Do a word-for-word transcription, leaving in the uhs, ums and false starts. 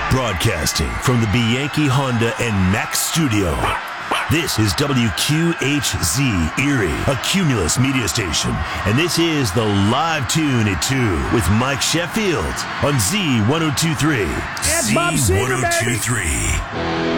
Broadcasting from the Bianchi Honda and Mack studio. This is W Q H Z Erie, a Cumulus media station. And this is the Live Tune at two with Mike Sheffield on Z ten twenty-three. It's Bob Seger, Z ten twenty-three.